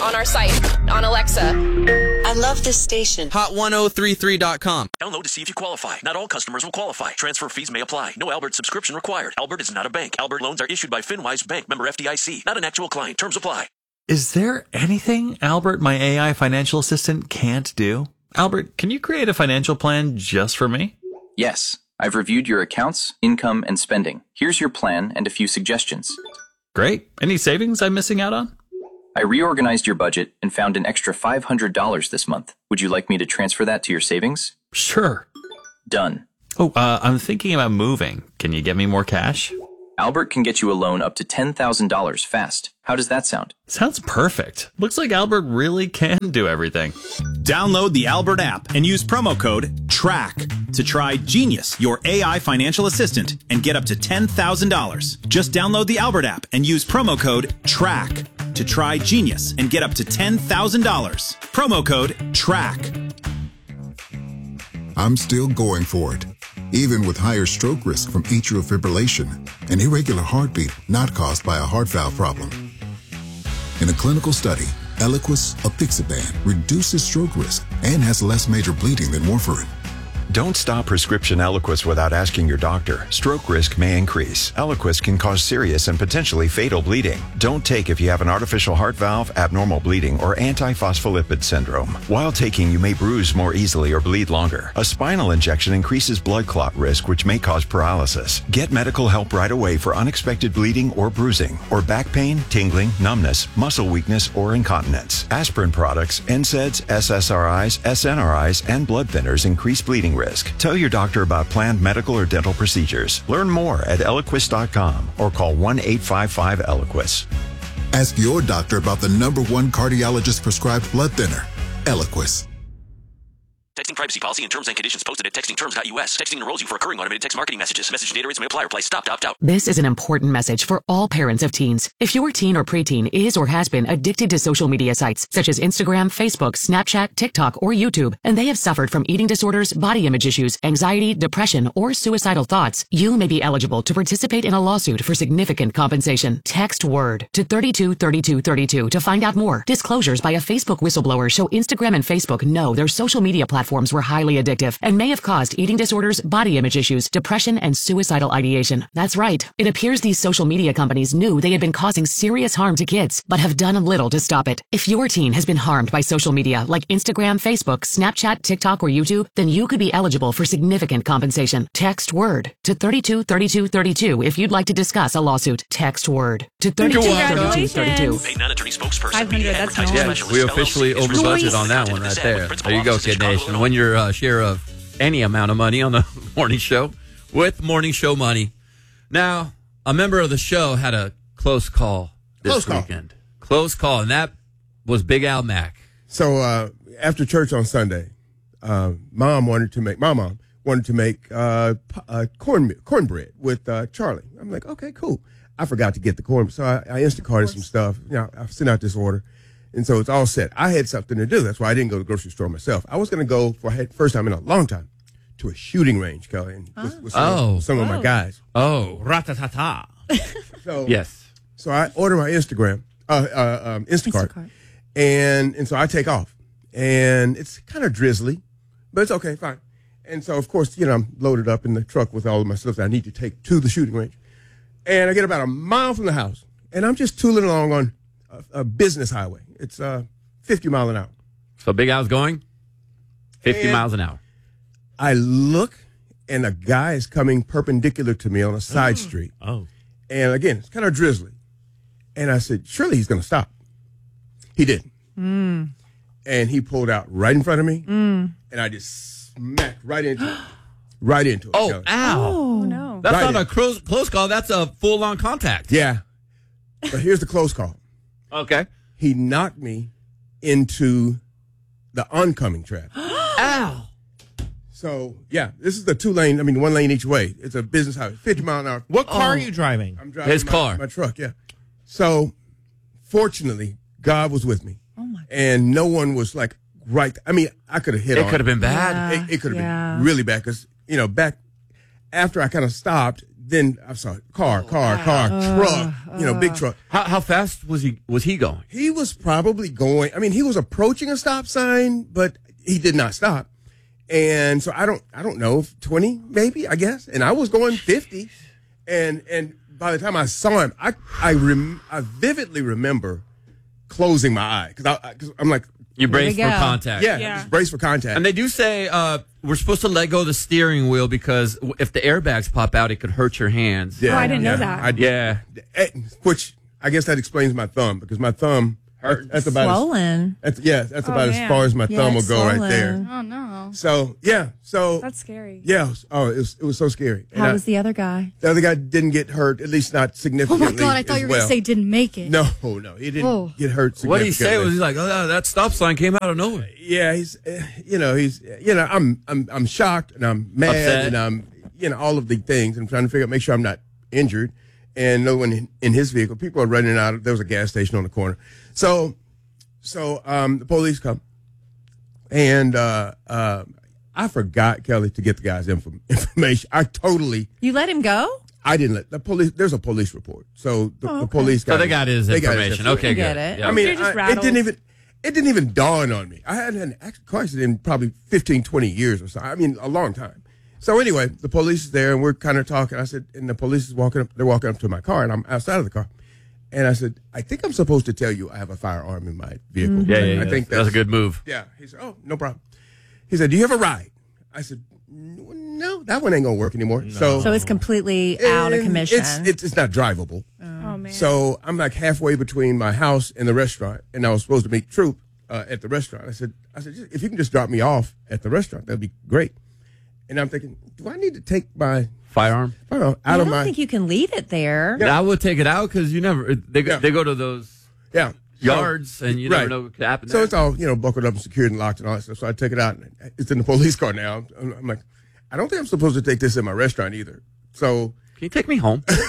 on our site, on Alexa. I love this station. Hot1033.com. Download to see if you qualify. Not all customers will qualify. Transfer fees may apply. No Albert subscription required. Albert is not a bank. Albert loans are issued by FinWise Bank, member FDIC. Not an actual client. Terms apply. Is there anything Albert, my AI financial assistant, can't do? Albert, can you create a financial plan just for me? Yes. I've reviewed your accounts, income, and spending. Here's your plan and a few suggestions. Great. Any savings I'm missing out on? I reorganized your budget and found an extra $500 this month. Would you like me to transfer that to your savings? Sure. Done. Oh, I'm thinking about moving. Can you get me more cash? Albert can get you a loan up to $10,000 fast. How does that sound? Sounds perfect. Looks like Albert really can do everything. Download the Albert app and use promo code TRACK to try Genius, your AI financial assistant, and get up to $10,000. Just download the Albert app and use promo code TRACK to try Genius and get up to $10,000. Promo code TRACK. I'm still going for it, even with higher stroke risk from atrial fibrillation, an irregular heartbeat not caused by a heart valve problem. In a clinical study, Eliquis apixaban reduces stroke risk and has less major bleeding than warfarin. Don't stop prescription Eliquis without asking your doctor. Stroke risk may increase. Eliquis can cause serious and potentially fatal bleeding. Don't take if you have an artificial heart valve, abnormal bleeding, or antiphospholipid syndrome. While taking, you may bruise more easily or bleed longer. A spinal injection increases blood clot risk, which may cause paralysis. Get medical help right away for unexpected bleeding or bruising, or back pain, tingling, numbness, muscle weakness, or incontinence. Aspirin products, NSAIDs, SSRIs, SNRIs, and blood thinners increase bleeding risk. Tell your doctor about planned medical or dental procedures. Learn more at Eliquis.com or call 1-855-ELIQUIS. Ask your doctor about the #1 cardiologist prescribed blood thinner, Eliquis. Texting privacy policy and terms and conditions posted at textingterms.us. Texting enrolls you for recurring automated text marketing messages. Message and data rates may apply. Reply stop to opt out. This is an important message for all parents of teens. If your teen or preteen is or has been addicted to social media sites such as Instagram, Facebook, Snapchat, TikTok, or YouTube, and they have suffered from eating disorders, body image issues, anxiety, depression, or suicidal thoughts, you may be eligible to participate in a lawsuit for significant compensation. Text WORD to 323232 to find out more. Disclosures by a Facebook whistleblower show Instagram and Facebook know their social media platforms were highly addictive and may have caused eating disorders, body image issues, depression, and suicidal ideation. That's right. It appears these social media companies knew they had been causing serious harm to kids, but have done little to stop it. If your teen has been harmed by social media like Instagram, Facebook, Snapchat, TikTok, or YouTube, then you could be eligible for significant compensation. Text WORD to 323232 if you'd like to discuss a lawsuit. Text WORD to 323232. Pay non-attorney spokesperson. 500, that's normal. Yes, we officially over budget on that one right there. There you go, Kid Nation. Win your share of any amount of money on the morning show with morning show money. Now, a member of the show had a close call this weekend. Close call, and that was Big Al Mack. So after church on Sunday, my mom wanted to make cornbread with Charlie. I'm like, okay, cool. I forgot to get the corn, so I Instacarted some stuff. You know, I sent out this order. And so it's all set. I had something to do. That's why I didn't go to the grocery store myself. I was going to go for first time in a long time to a shooting range, Kelly, and with some of my guys. Oh, ratatata. So yes. So I order my Instacart, and so I take off, and it's kind of drizzly, but it's okay, fine. And so of course, you know, I'm loaded up in the truck with all of my stuff that I need to take to the shooting range, and I get about a mile from the house, and I'm just tooling along on a business highway. It's 50 miles an hour. So Big Al's going 50 miles an hour. I look, and a guy is coming perpendicular to me on a side street. Oh. And again, it's kind of drizzly. And I said, surely he's going to stop. He didn't. And he pulled out right in front of me, and I just smacked right into it. Oh, Kelly. ow. Oh, no. That's Right not a close call. That's a full-on contact. Yeah. But here's the close call. Okay. He knocked me into the oncoming traffic. Ow. So, yeah, this is the two-lane, one lane each way. It's a business highway, 50 mile an hour. What car are you driving? I'm driving his car. My truck, yeah. So, fortunately, God was with me. Oh, my God. And no one was like right. I could have hit on. It could have been bad. It could have been really bad because, back after I kind of stopped, then I saw car, truck, big truck. How fast was he going? He was probably going. I mean, he was approaching a stop sign, but he did not stop. And so I don't know, 20 maybe, I guess. And I was going 50. And by the time I saw him, I vividly remember closing my eye because I'm like, you brace for contact. Yeah, just brace for contact. And they do say we're supposed to let go of the steering wheel because if the airbags pop out, it could hurt your hands. Yeah, I didn't know that. Which I guess that explains my thumb because my thumb that's about swollen. That's about as far as my thumb will go swollen. right there. Oh no. So That's scary. Yeah. Oh, it was so scary. How was the other guy? The other guy didn't get hurt, at least not significantly. Oh my God! I thought you were going to say didn't make it. No, he didn't get hurt significantly. What did he say? Was he like, oh, that stop sign came out of nowhere? Yeah, he's I'm shocked and I'm mad upset. and I'm all of the things. I'm trying to make sure I'm not injured, and no one in his vehicle. People are running out. There was a gas station on the corner, so the police come, and I forgot, Kelly, to get the guy's information. You let him go? I didn't let the police. There's a police report, so the police. So they got his information. Okay, I good. get it. I mean, it didn't even dawn on me. I hadn't had an actual car accident in probably 15, 20 years or so. I mean, a long time. So anyway, the police is there, and we're kind of talking. I said, and the police is walking up. They're walking up to my car, and I'm outside of the car. And I said, I think I'm supposed to tell you I have a firearm in my vehicle. Mm-hmm. I think that's a good move. Yeah. He said, oh, no problem. He said, do you have a ride? I said, no, that one ain't going to work anymore. No. So it's completely out of commission. It's not drivable. Oh, man. So I'm like halfway between my house and the restaurant, and I was supposed to meet Troop at the restaurant. I said, if you can just drop me off at the restaurant, that'd be great. And I'm thinking, do I need to take my firearm out of my? I don't think you can leave it there. Yeah, I would take it out because you never. They go to those yards and you never know what could happen. So there. it's all buckled up and secured and locked and all that stuff. So I take it out and it's in the police car now. I'm like, I don't think I'm supposed to take this in my restaurant either. So can you take me home? Can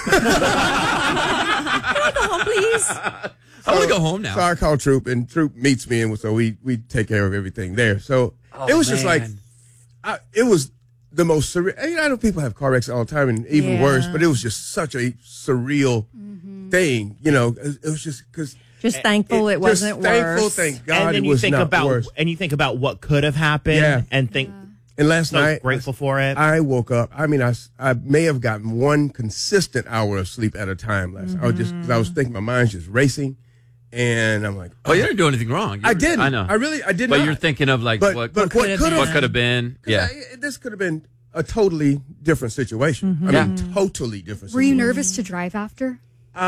I go home, please? I want to go home now. So I call Troop, and Troop meets me, and so we take care of everything there. So it was just like, it was the most surreal. I know people have car wrecks all the time, and even worse, but it was just such a surreal thing. It was just because. Just thankful it wasn't worse. Thankful, thank God, and then it was not worse. And you think about what could have happened, and think. And last night, grateful for it. I woke up. I mean, I may have gotten one consistent hour of sleep at a time last night. Because I was thinking my mind's just racing, and I'm like, oh, you didn't do anything wrong. I didn't. I know. I did but not. You're thinking of like what could have been. Yeah, this could have been a totally different situation. I mean, totally different. Were you nervous to drive after?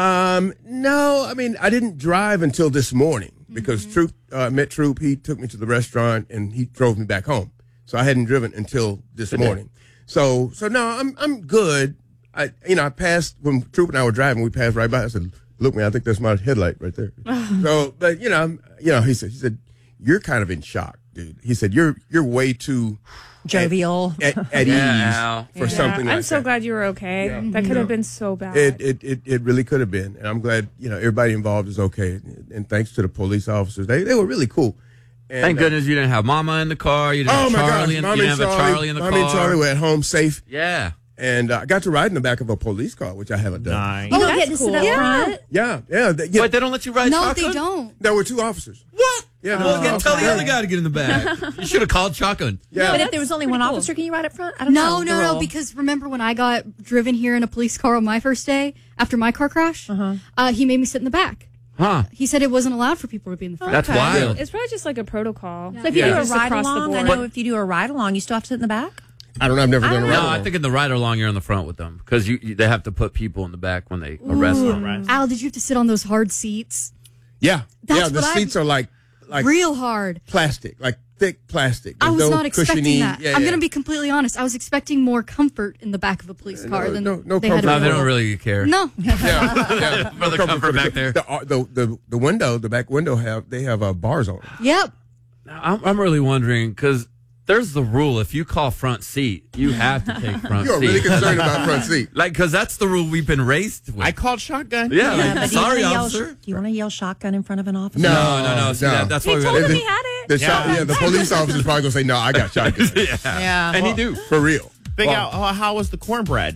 No. I mean, I didn't drive until this morning because Troop met Troop. He took me to the restaurant and he drove me back home. So I hadn't driven until this morning. So no, I'm good. I passed when Troop and I were driving. We passed right by. I said, "Look, man, I think that's my headlight right there." So, but he said, "You're kind of in shock, dude." He said, "You're way too jovial at ease for something like that." I'm so glad you were okay. Yeah. That could have been so bad. It really could have been, and I'm glad everybody involved is okay. And thanks to the police officers, they were really cool. And, thank goodness you didn't have Mama in the car. You didn't have Charlie. You didn't have Charlie in the car. Mommy and Charlie were at home safe. Yeah. And I got to ride in the back of a police car, which I haven't done. Nice. You don't get to sit up front? Yeah. But they don't let you ride shotgun? No, they don't. There were two officers. What? Yeah. Well, tell the other guy to get in the back. You should have called shotgun. Yeah. But if there was only one officer, can you ride up front? I don't know. No, because remember when I got driven here in a police car on my first day after my car crash? He made me sit in the back. Huh. He said it wasn't allowed for people to be in the front. That's wild. It's probably just like a protocol. So if you do a ride along, I know if you do a ride along, you still have to sit in the back? I don't know. I've never done a ride along. No, I think in the ride along, you're in the front with them because they have to put people in the back when they arrest them. Al, did you have to sit on those hard seats? Yeah. That's the seats are like real hard. Plastic, like thick plastic. I was not expecting that. Yeah, I'm going to be completely honest. I was expecting more comfort in the back of a police car than no they had. No, they don't really care. No. Yeah. For the comfort back there. The window, the back window have bars on it. Yep. Now, I'm really wondering because there's the rule: if you call front seat, you have to take front seat. You're really concerned about front seat, because that's the rule we've been raised with. I called shotgun. Yeah, but sorry, officer. Do you want to yell shotgun in front of an officer? No. See, that's why he told him he had it. The police officer's probably gonna say, "No, I got shotgun." Yeah, and he do for real. How was the cornbread?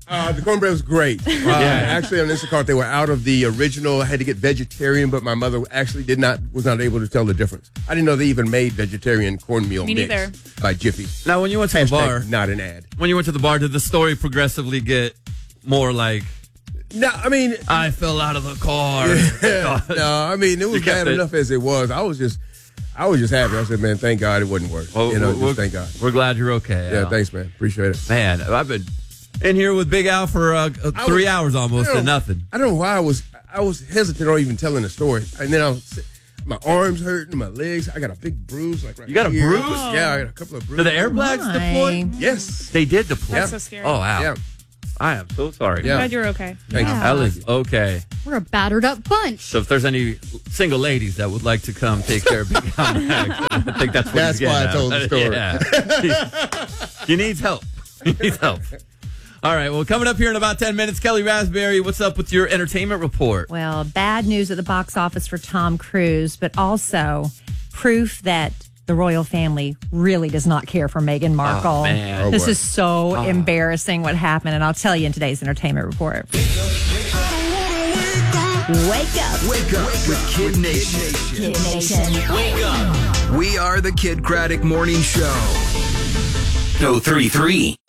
The cornbread was great. Actually, on Instacart, they were out of the original. I had to get vegetarian, but my mother actually was not able to tell the difference. I didn't know they even made vegetarian cornmeal Me mix neither. by Jiffy. Now, when you went to the bar, not an ad. When you went to the bar, did the story progressively get more like? No, I mean, I fell out of the car. No, I mean, it was bad enough as it was. I was just happy. I said, man, thank God it wasn't worse. Well, just thank God. We're glad you're okay. Yeah, Al. thanks, man. Appreciate it. Man, I've been in here with Big Al for 3 hours almost and nothing. I don't know why I was hesitant on even telling the story. And then my arms hurting, my legs. I got a big bruise. Like right You got a here. bruise? Yeah, I got a couple of bruises. Did the airbags deploy? Yes. They did deploy. That's so scary. Oh, wow. Yeah. I am so sorry. I'm glad you're okay. Thank you. Al is okay. We're a battered up bunch. So if there's any single ladies that would like to come take care of Big Al Max, I think that's what That's he's why I getting told at. the story. Yeah. He needs help. He needs help. All right, well, coming up here in about 10 minutes, Kelly Raspberry, what's up with your entertainment report? Well, bad news at the box office for Tom Cruise, but also proof that the royal family really does not care for Meghan Markle. Oh, man. This is so embarrassing what happened, and I'll tell you in today's entertainment report. Wake up. Wake up with Kid Nation. Kid Nation. Wake up. We are the Kid Craddock Morning Show. No 33.